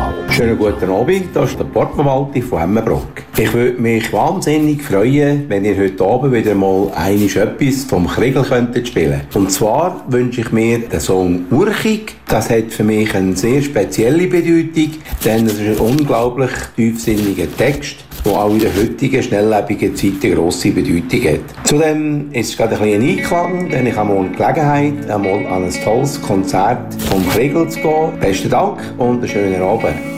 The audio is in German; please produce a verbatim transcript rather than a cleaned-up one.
Portmal. Schönen guten Abend, das ist der Portverwaltung von Emmenbrock. Ich würde mich wahnsinnig freuen, wenn ihr heute Abend wieder mal einiges etwas vom Kriegel könntet spielen. Und zwar wünsche ich mir den Song «Urchig». Das hat für mich eine sehr spezielle Bedeutung, denn es ist ein unglaublich tiefsinniger Text, der auch in der heutigen, schnelllebigen Zeit eine grosse Bedeutung hat. Zudem ist es gerade ein bisschen ein Einklang, denn ich habe mal die Gelegenheit, einmal an ein tolles Konzert vom Kriegel zu gehen. Besten Dank und einen schönen Abend.